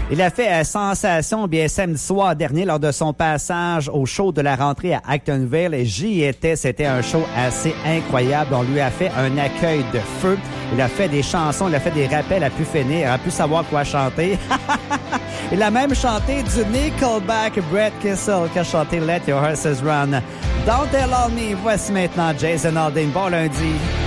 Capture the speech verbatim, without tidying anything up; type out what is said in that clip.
Il a fait euh, sensation bien samedi soir dernier lors de son passage au show de la rentrée à Actonville. J'y étais, c'était un show assez incroyable. On lui a fait un accueil de feu. Il a fait des chansons, il a fait des rappels à pu finir, à pu savoir quoi chanter. Il a même chanté du Nickelback, Brett Kissel, qui a chanté Let Your Horses Run. Don't Tell On Me, voici maintenant Jason Aldean. Bon lundi.